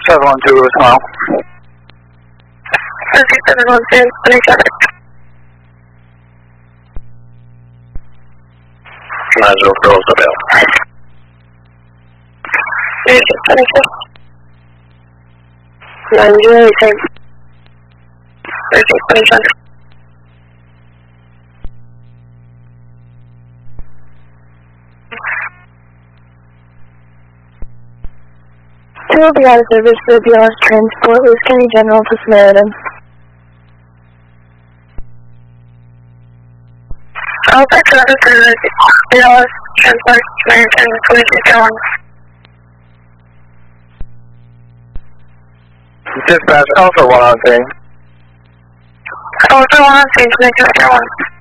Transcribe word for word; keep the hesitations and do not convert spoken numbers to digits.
seven one two is now. Okay, seven one two, twenty-seven. nine zero four is available. twenty-six. nine zero eight eight. thirty-six, twenty-seven. Two will be out of service for B L S transport, Lewis County General to Samaritan. I'll back to out of service, B L S transport, Samaritan, twenty-six oh one. Dispatch Alpha one on three. Alpha one on three, twenty-six oh one.